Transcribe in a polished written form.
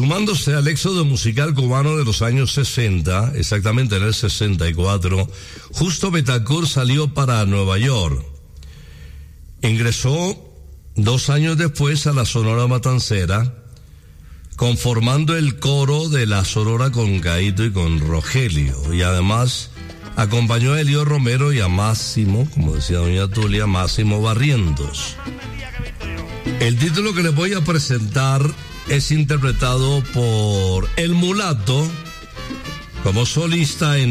Sumándose al éxodo musical cubano de los años 60, exactamente en el 64, Justo Betancourt salió para Nueva York. Ingresó 2 años después a la Sonora Matancera, conformando el coro de la Sonora con Gaito y con Rogelio, y además acompañó a Elio Romero y a Máximo, como decía doña Tulia, Máximo Barrientos. El título que les voy a presentar es interpretado por El Mulato como solista en